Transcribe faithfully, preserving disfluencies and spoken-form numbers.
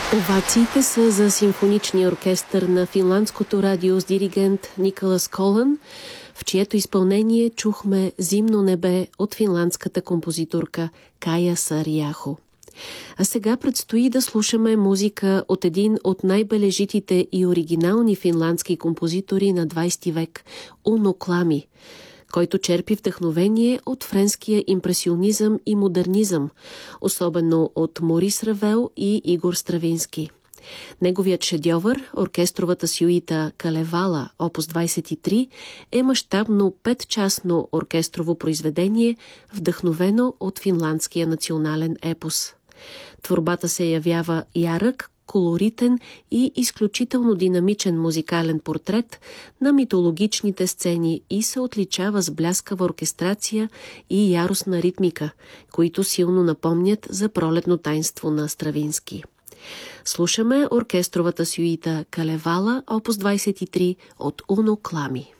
Овациите са за симфоничния оркестър на финландското радио с диригент Николас Колън, в чието изпълнение чухме Зимно небе от финландската композиторка Кая Сариахо. А сега предстои да слушаме музика от един от най-бележитите и оригинални финландски композитори на двайсети век – Уно Клами, който черпи вдъхновение от френския импресионизъм и модернизъм, особено от Морис Равел и Игор Стравински. Неговият шедьовър, оркестровата сюита Калевала, опус двайсет и три, е мащабно петчасно оркестрово произведение, вдъхновено от финландския национален епос. Творбата се явява ярък, колоритен и изключително динамичен музикален портрет на митологичните сцени и се отличава с бляскава оркестрация и яростна ритмика, които силно напомнят за Пролетно таинство на Стравински. Слушаме оркестровата сюита Калевала, опус двайсет и три от Уно Клами.